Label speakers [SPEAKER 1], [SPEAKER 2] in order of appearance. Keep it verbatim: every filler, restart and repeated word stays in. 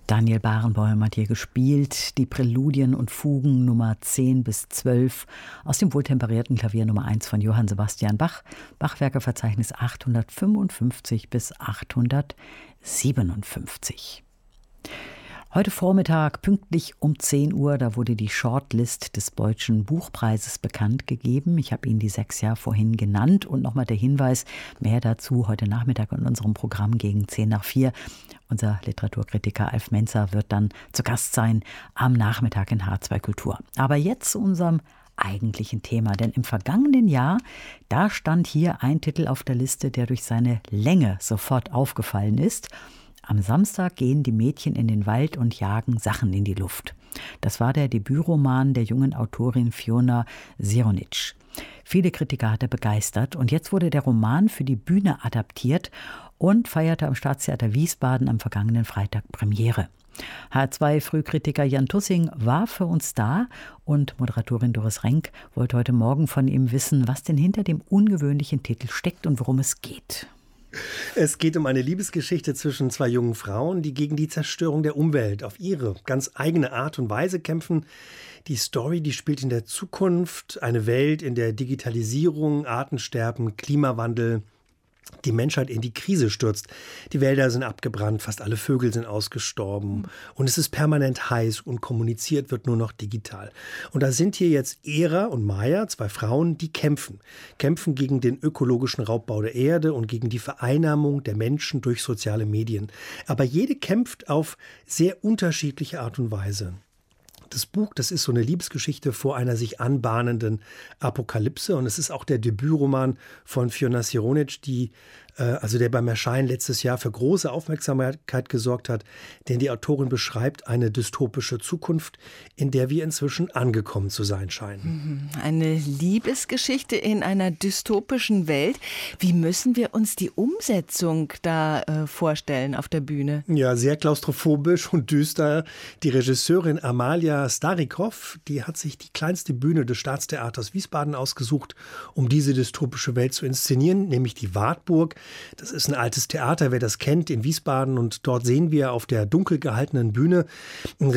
[SPEAKER 1] Daniel Barenboim hat hier gespielt, die Präludien und Fugen Nummer zehn bis zwölf aus dem wohltemperierten Klavier Nummer eins von Johann Sebastian Bach, Bachwerkeverzeichnis achthundertfünfundfünfzig bis achthundertsiebenundfünfzig. Heute Vormittag, pünktlich um zehn Uhr, da wurde die Shortlist des Deutschen Buchpreises bekannt gegeben. Ich habe Ihnen die sechs ja vorhin genannt. Und nochmal der Hinweis, mehr dazu heute Nachmittag in unserem Programm gegen zehn nach vier. Unser Literaturkritiker Alf Menzer wird dann zu Gast sein am Nachmittag in H zwei Kultur. Aber jetzt zu unserem eigentlichen Thema. Denn im vergangenen Jahr, da stand hier ein Titel auf der Liste, der durch seine Länge sofort aufgefallen ist. Am Samstag gehen die Mädchen in den Wald und jagen Sachen in die Luft. Das war der Debütroman der jungen Autorin Fiona Sironic. Viele Kritiker hat er begeistert und jetzt wurde der Roman für die Bühne adaptiert und feierte am Staatstheater Wiesbaden am vergangenen Freitag Premiere. H zwei Frühkritiker Jan Tussing war für uns da und Moderatorin Doris Renk wollte heute Morgen von ihm wissen, was denn hinter dem ungewöhnlichen Titel steckt und worum es geht.
[SPEAKER 2] Es geht um eine Liebesgeschichte zwischen zwei jungen Frauen, die gegen die Zerstörung der Umwelt auf ihre ganz eigene Art und Weise kämpfen. Die Story, die spielt in der Zukunft, eine Welt, in der Digitalisierung, Artensterben, Klimawandel die Menschheit in die Krise stürzt. Die Wälder sind abgebrannt, fast alle Vögel sind ausgestorben und es ist permanent heiß und kommuniziert wird nur noch digital. Und da sind hier jetzt Era und Maya, zwei Frauen, die kämpfen. Kämpfen gegen den ökologischen Raubbau der Erde und gegen die Vereinnahmung der Menschen durch soziale Medien. Aber jede kämpft auf sehr unterschiedliche Art und Weise. Das Buch, das ist so eine Liebesgeschichte vor einer sich anbahnenden Apokalypse und es ist auch der Debütroman von Fiona Sironic, die äh, also der beim Erscheinen letztes Jahr für große Aufmerksamkeit gesorgt hat, denn die Autorin beschreibt eine dystopische Zukunft, in der wir inzwischen angekommen zu sein scheinen.
[SPEAKER 3] Eine Liebesgeschichte in einer dystopischen Welt. Wie müssen wir uns die Umsetzung da äh, vorstellen auf der Bühne?
[SPEAKER 2] Ja, sehr klaustrophobisch und düster. Die Regisseurin Amalia Starikow, die hat sich die kleinste Bühne des Staatstheaters Wiesbaden ausgesucht, um diese dystopische Welt zu inszenieren, nämlich die Wartburg. Das ist ein altes Theater, wer das kennt, in Wiesbaden. Und dort sehen wir auf der dunkel gehaltenen Bühne